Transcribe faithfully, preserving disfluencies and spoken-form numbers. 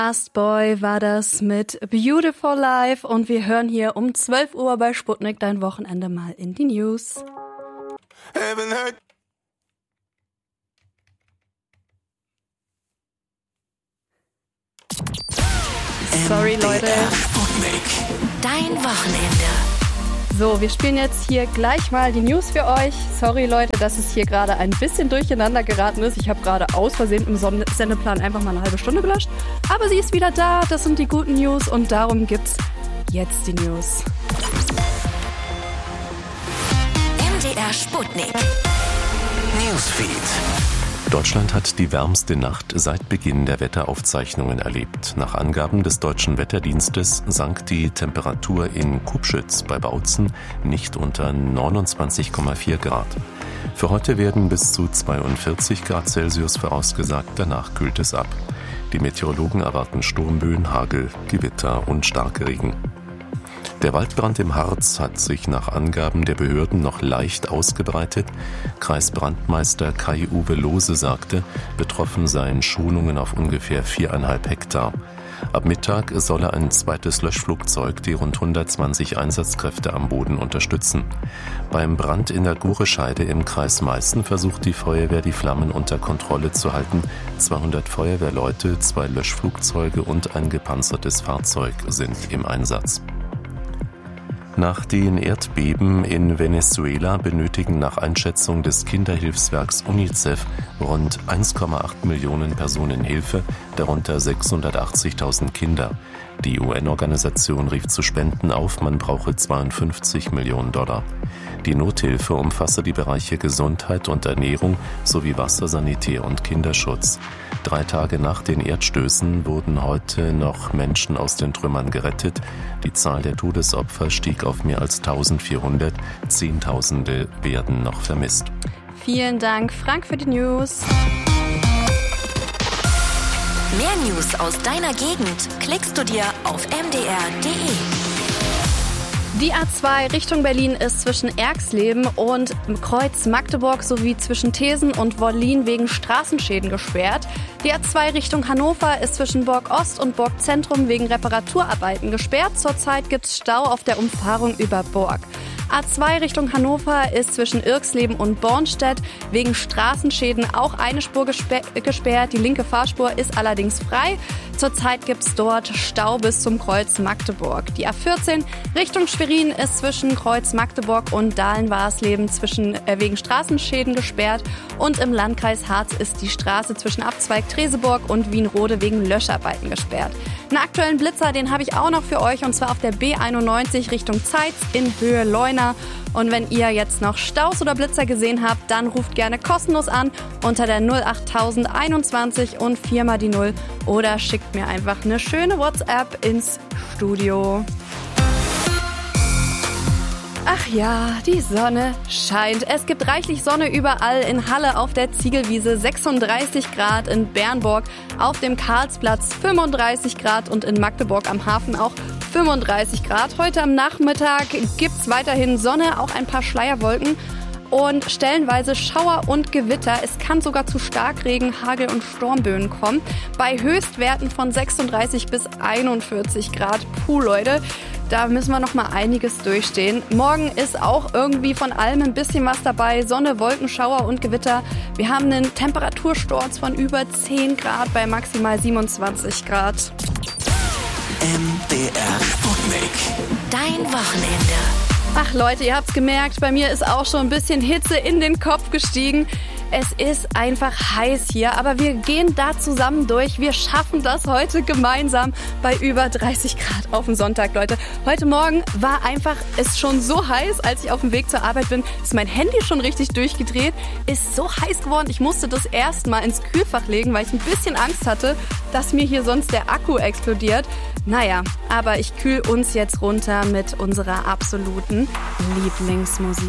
Last Boy war das mit Beautiful Life und wir hören hier um zwölf Uhr bei Sputnik dein Wochenende mal in die News. Sorry Leute. Sputnik. Dein Wochenende. So, wir spielen jetzt hier gleich mal die News für euch. Sorry Leute, dass es hier gerade ein bisschen durcheinander geraten ist. Ich habe gerade aus Versehen im Son- Sendeplan einfach mal eine halbe Stunde gelöscht. Aber sie ist wieder da, das sind die guten News und darum gibt's jetzt die News. M D R Sputnik. Newsfeed. Deutschland hat die wärmste Nacht seit Beginn der Wetteraufzeichnungen erlebt. Nach Angaben des Deutschen Wetterdienstes sank die Temperatur in Kupschütz bei Bautzen nicht unter neunundzwanzig Komma vier Grad. Für heute werden bis zu zweiundvierzig Grad Celsius vorausgesagt, danach kühlt es ab. Die Meteorologen erwarten Sturmböen, Hagel, Gewitter und Starkregen. Der Waldbrand im Harz hat sich nach Angaben der Behörden noch leicht ausgebreitet. Kreisbrandmeister Kai-Uwe Lohse sagte, betroffen seien Schonungen auf ungefähr viereinhalb Hektar. Ab Mittag solle ein zweites Löschflugzeug die rund hundertzwanzig Einsatzkräfte am Boden unterstützen. Beim Brand in der Gurescheide im Kreis Meißen versucht die Feuerwehr, die Flammen unter Kontrolle zu halten. zweihundert Feuerwehrleute, zwei Löschflugzeuge und ein gepanzertes Fahrzeug sind im Einsatz. Nach den Erdbeben in Venezuela benötigen nach Einschätzung des Kinderhilfswerks UNICEF rund eins Komma acht Millionen Personen Hilfe, darunter sechshundertachtzigtausend Kinder. Die U N-Organisation rief zu Spenden auf, man brauche zweiundfünfzig Millionen Dollar. Die Nothilfe umfasse die Bereiche Gesundheit und Ernährung sowie Wasser, Sanitär und Kinderschutz. Drei Tage nach den Erdstößen wurden heute noch Menschen aus den Trümmern gerettet. Die Zahl der Todesopfer stieg auf mehr als eintausendvierhundert. Zehntausende werden noch vermisst. Vielen Dank, Frank, für die News. Mehr News aus deiner Gegend klickst du dir auf m d r punkt d e. Die A zwei Richtung Berlin ist zwischen Erxleben und Kreuz Magdeburg sowie zwischen Thesen und Wollin wegen Straßenschäden gesperrt. Die A zwei Richtung Hannover ist zwischen Borg Ost und Borg Zentrum wegen Reparaturarbeiten gesperrt. Zurzeit gibt es Stau auf der Umfahrung über Borg. A zwei Richtung Hannover ist zwischen Irxleben und Bornstedt wegen Straßenschäden auch eine Spur gesper- gesperrt. Die linke Fahrspur ist allerdings frei. Zurzeit gibt es dort Stau bis zum Kreuz Magdeburg. Die A vierzehn Richtung Schwerin ist zwischen Kreuz Magdeburg und Dahlen-Warsleben zwischen, äh, wegen Straßenschäden gesperrt. Und im Landkreis Harz ist die Straße zwischen Abzweig Treseburg und Wienrode wegen Löscharbeiten gesperrt. Einen aktuellen Blitzer, den habe ich auch noch für euch, und zwar auf der B einundneunzig Richtung Zeitz in Höhe Leuna. Und wenn ihr jetzt noch Staus oder Blitzer gesehen habt, dann ruft gerne kostenlos an unter der null acht null null eins und vier mal die null oder schickt mir einfach eine schöne WhatsApp ins Studio. Ach ja, die Sonne scheint. Es gibt reichlich Sonne überall. In Halle auf der Ziegelwiese sechsunddreißig Grad, in Bernburg auf dem Karlsplatz fünfunddreißig Grad und in Magdeburg am Hafen auch fünfunddreißig Grad. Heute am Nachmittag gibt's weiterhin Sonne, auch ein paar Schleierwolken und stellenweise Schauer und Gewitter. Es kann sogar zu Starkregen, Hagel und Sturmböen kommen. Bei Höchstwerten von sechsunddreißig bis einundvierzig Grad. Puh, Leute, da müssen wir noch mal einiges durchstehen. Morgen ist auch irgendwie von allem ein bisschen was dabei. Sonne, Wolken, Schauer und Gewitter. Wir haben einen Temperatursturz von über zehn Grad bei maximal siebenundzwanzig Grad. M D R Sputnik. Dein Wochenende. Ach Leute, ihr habt's gemerkt, bei mir ist auch schon ein bisschen Hitze in den Kopf gestiegen. Es ist einfach heiß hier, aber wir gehen da zusammen durch. Wir schaffen das heute gemeinsam bei über dreißig Grad auf dem Sonntag, Leute. Heute Morgen war einfach es schon so heiß, als ich auf dem Weg zur Arbeit bin, ist mein Handy schon richtig durchgedreht. Ist so heiß geworden, ich musste das erst mal ins Kühlfach legen, weil ich ein bisschen Angst hatte, dass mir hier sonst der Akku explodiert. Naja, aber ich kühl uns jetzt runter mit unserer absoluten Lieblingsmusik.